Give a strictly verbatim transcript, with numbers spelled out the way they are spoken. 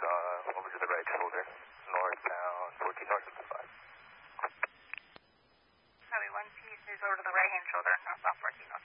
uh, over to the right shoulder, northbound, fourteen north of the five. Copy, one piece is over to the right-hand shoulder, northbound fourteen.